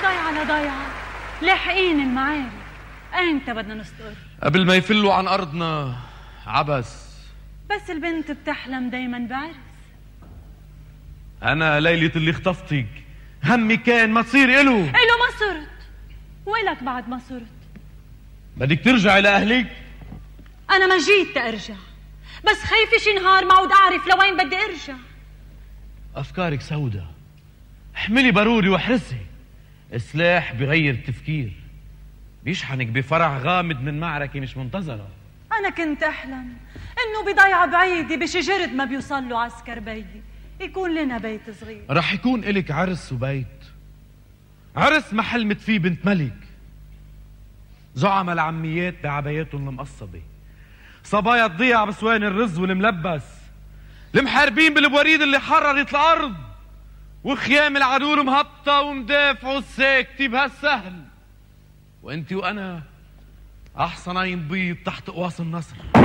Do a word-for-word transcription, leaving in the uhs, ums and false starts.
ضيعة لضيعة لاحقين المعارك. امتى بدنا نستقر؟ قبل ما يفلوا عن أرضنا عبس. بس البنت بتحلم دايما بعرس. أنا ليلة اللي خطفتك همي كان ما تصير إله إله ما صرت، وإلك بعد ما صرت. بدك ترجعي لأهلك؟ أنا ما جيت تأرجع، بس خايفة شي نهار ما عود أعرف لوين بدي أرجع. أفكارك سودة، احملي بارودي واحرسي. السلاح بغير التفكير، بيشحنك بفرع غامض من معركة مش منتظرة. أنا كنت أحلم إنه بضيعة بعيدة بشجرد ما بيوصل له عسكر بيدي يكون لنا بيت صغير. رح يكون إلك عرس وبيت، عرس ما حلمت فيه بنت ملك. زعماء العميات بعباياتهم المقصبة، صبايا تضيع بسوان الرز والملبس، المحاربين بالبوريد اللي حررت الأرض، وخيام العدو المهبطة ومدافع الساكتة بهالسهل. وانتي وأنا أحصنين بيض تحت قواص النصر.